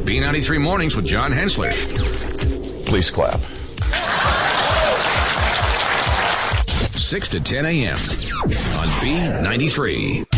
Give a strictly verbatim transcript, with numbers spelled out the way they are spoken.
B ninety-three Mornings with John Hensley. Please clap. six to ten a.m. on B ninety-three.